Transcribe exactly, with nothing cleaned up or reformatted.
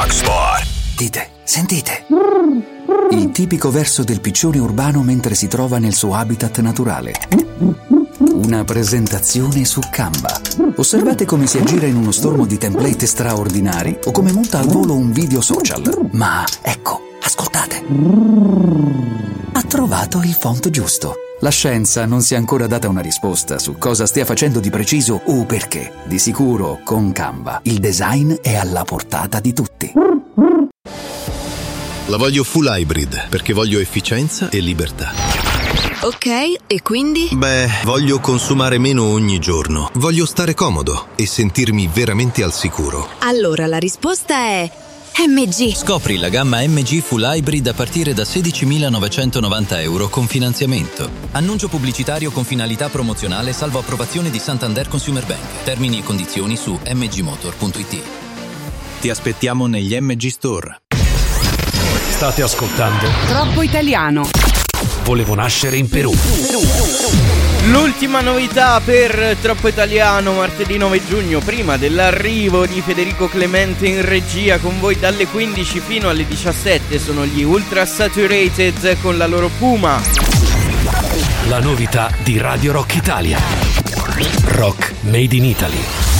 Rock Sport. Dite, sentite. Il tipico verso del piccione urbano mentre si trova nel suo habitat naturale. Una presentazione su Canva. Osservate come si aggira in uno stormo di template straordinari o come monta al volo un video social. Ma ecco, ascoltate. Ha trovato il font giusto. La scienza non si è ancora data una risposta su cosa stia facendo di preciso o perché. Di sicuro, con Canva, il design è alla portata di tutti. La voglio full hybrid perché voglio efficienza e libertà. Ok, e quindi? Beh, voglio consumare meno ogni giorno. Voglio stare comodo e sentirmi veramente al sicuro. Allora la risposta è M G. Scopri la gamma M G Full Hybrid a partire da sedicimilanovecentonovanta euro con finanziamento. Annuncio pubblicitario con finalità promozionale salvo approvazione di Santander Consumer Bank. Termini e condizioni su m g motor punto i t. Ti aspettiamo negli M G Store. State ascoltando Troppo Italiano. Volevo nascere in Perù. L'ultima novità per Troppo Italiano, martedì nove giugno, prima dell'arrivo di Federico Clemente in regia con voi dalle quindici fino alle diciassette, sono gli Ultra Saturated con la loro Puma. La novità di Radio Rock Italia. Rock Made in Italy.